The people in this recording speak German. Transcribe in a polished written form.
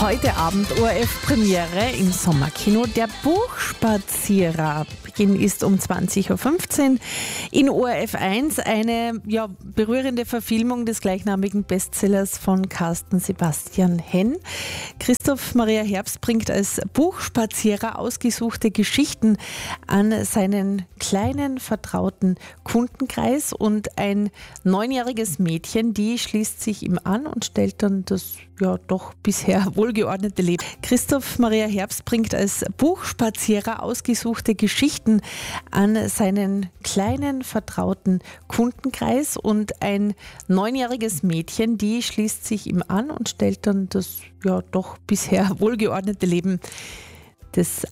Heute Abend ORF-Premiere im Sommerkino, der Buchspazierer. Beginn ist um 20.15 Uhr. In ORF 1 eine berührende Verfilmung des gleichnamigen Bestsellers von Carsten Sebastian Henn. Christoph Maria Herbst bringt als Buchspazierer ausgesuchte Geschichten an seinen kleinen, vertrauten Kundenkreis, und ein 9-jähriges Mädchen, die schließt sich ihm an und stellt dann das doch bisher wohlgeordnete Leben. Christoph Maria Herbst bringt als Buchspazierer ausgesuchte Geschichten an seinen kleinen, vertrauten Kundenkreis, und ein 9-jähriges Mädchen, die schließt sich ihm an und stellt dann das bisher wohlgeordnete Leben des